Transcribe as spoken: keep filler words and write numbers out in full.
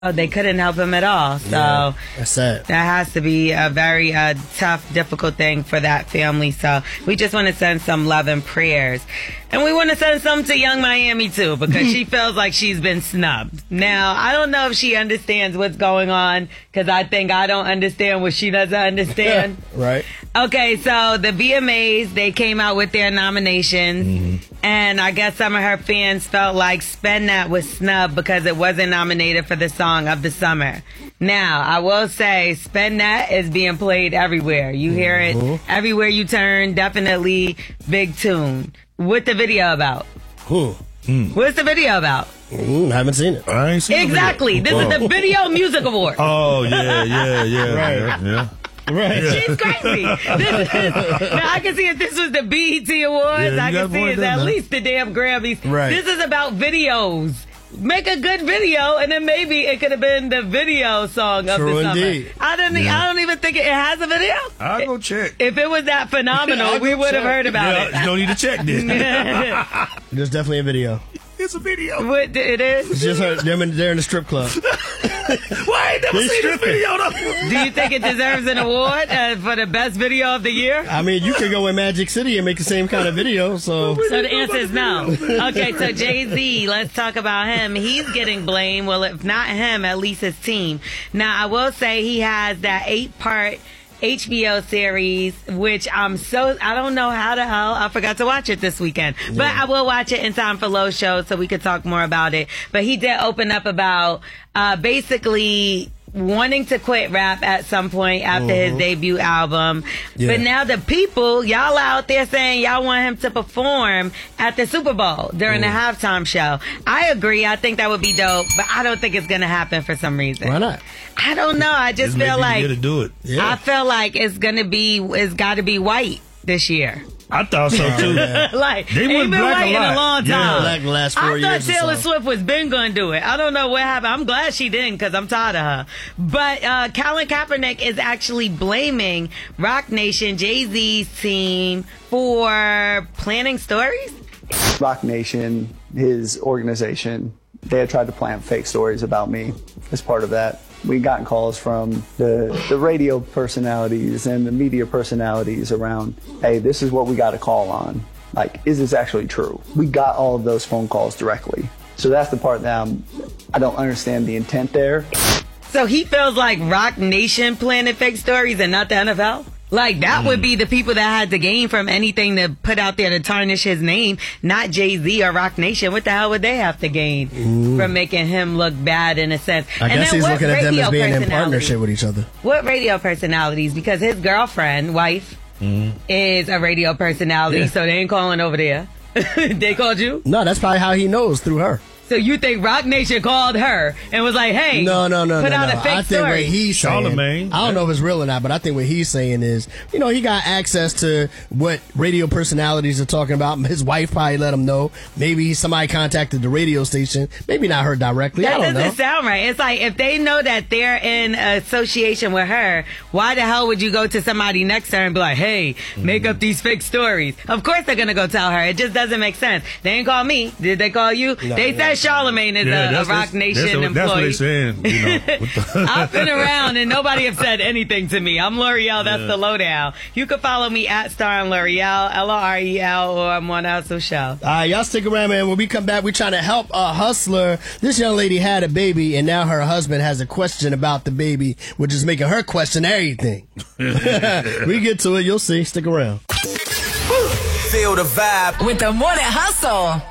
Oh, they couldn't help him at all. So yeah, that's sad. That has to be a very uh, tough, difficult thing for that family. So we just want to send some love and prayers. And we want to send some to Young Miami, too, because she feels like she's been snubbed. Now, I don't know if she understands what's going on, because I think I don't understand what she doesn't understand. Right. Okay, so the V M As, they came out with their nominations, mm-hmm. and I guess some of her fans felt like Spend That was snubbed because it wasn't nominated for the Song of the Summer. Now, I will say, Spend That is being played everywhere. You hear it mm-hmm. everywhere you turn, definitely big tune. What the video about? Hmm. Mm. What's the video about? Mm, haven't seen it. I ain't seen it. Exactly. This oh. is the Video Music Award. Oh, yeah, yeah, yeah. Right. Yeah, yeah. Right. She's crazy. This is, now, I can see if this was the B E T Awards, yeah, I can see it's at man. least the damn Grammys. Right. This is about videos. Make a good video, and then maybe it could have been the video song of True the summer. indeed. I don't. Yeah. I don't even think it, it has a video. I'll go check. If it was that phenomenal, we would have heard about yeah, it. You don't need to check this. There's definitely a video. It's a video. What, it is? It's just her, them in, they're in the strip club. Why ain't never They seen stripping. this video though? Do you think it deserves an award uh, for the best video of the year? I mean, you could go in Magic City and make the same kind of video. So, so the answer is no. Okay, so Jay-Z, let's talk about him. He's getting blamed. Well, if not him, at least his team. Now, I will say he has that eight-part H B O series, which I'm so, I don't know how the hell I forgot to watch it this weekend. Yeah. But I will watch it in time for Lowe's show so we could talk more about it. But he did open up about uh, basically wanting to quit rap at some point after mm-hmm. his debut album. Yeah. But now the people, y'all out there saying y'all want him to perform at the Super Bowl during mm. the halftime show. I agree. I think that would be dope, but I don't think it's going to happen for some reason. Why not? I don't know. I just This feel may be like the year to do it. Yeah. I feel like it's going to be, it's got to be white this year. I thought so too. Like, They ain't went been black white a in a lot. long Yeah. time. Black the last four I years thought or Taylor so. Swift was been going to do it. I don't know what happened. I'm glad she didn't because I'm tired of her. But uh, Colin Kaepernick is actually blaming Rock Nation, Jay-Z's team, for planting stories. Rock Nation, his organization, they had tried to plant fake stories about me as part of that. We gotten calls from the, the radio personalities and the media personalities around, hey, this is what we got to call on. Like, is this actually true? We got all of those phone calls directly. So that's the part that I'm, I don't understand the intent there. So he feels like Rock Nation planted fake stories and not the N F L? Like, that mm. would be the people that had to gain from anything to put out there to tarnish his name, not Jay-Z or Rock Nation. What the hell would they have to gain mm. from making him look bad in a sense? I and guess then he's what looking at them as being in personalities- partnership with each other. What radio personalities? Because his girlfriend, wife, mm. is a radio personality, Yeah. so they ain't calling over there. They called you? No, that's probably how he knows, through her. So you think Rock Nation called her and was like, hey, no, no, no, put no, out no. a fake I think story. what he's saying, Charlemagne. I don't know if it's real or not, but I think what he's saying is, you know, he got access to what radio personalities are talking about. His wife probably let him know. Maybe somebody contacted the radio station. Maybe not her directly. That I don't doesn't know. sound right. It's like, if they know that they're in association with her, why the hell would you go to somebody next to her and be like, hey, mm-hmm. make up these fake stories? Of course they're going to go tell her. It just doesn't make sense. They ain't call me. Did they call you? No, they no, said no. Charlemagne is Yeah, a, a that's- Rock that's- Nation that's what- employee. That's what they saying. You know, what the- I've been around and nobody have said anything to me. I'm L'Oreal. That's Yeah. the lowdown. You can follow me at Star and L'Oreal, L O R E L, or I'm on Also Show. All right, y'all stick around, man. When we come back, we're trying to help a hustler. This young lady had a baby, and now her husband has a question about the baby, which is making her question everything. We get to it. You'll see. Stick around. Feel the vibe with the Morning Hustle.